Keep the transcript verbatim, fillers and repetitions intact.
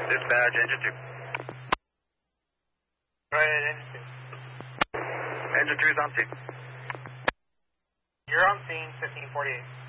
Dispatch, engine two. Go ahead, engine two. Engine two is on scene. You're on scene, fifteen forty-eight.